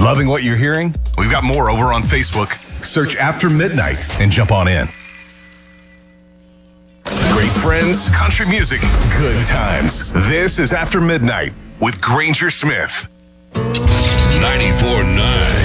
Loving what you're hearing? We've got more over on Facebook. Search After Midnight and jump on in. Great friends, country music, good times. This is After Midnight with Granger Smith. 94.9